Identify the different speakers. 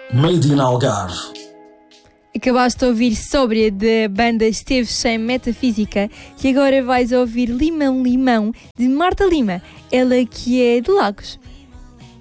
Speaker 1: Made in Algarve.
Speaker 2: Acabaste de ouvir Sóbria da banda Esteve Sem Metafísica e agora vais ouvir Limão Limão de Marta Lima, ela que é de Lagos.